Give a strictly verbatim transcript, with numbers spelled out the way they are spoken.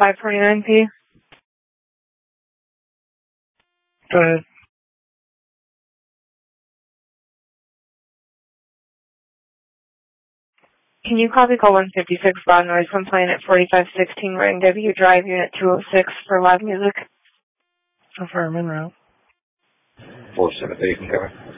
five forty-nine P. Go ahead. Can you copy call one fifty-six loud noise complaint at forty-five sixteen Ring W Drive, Unit two oh six for live music? So far, I'm in route. four seven eight, can cover.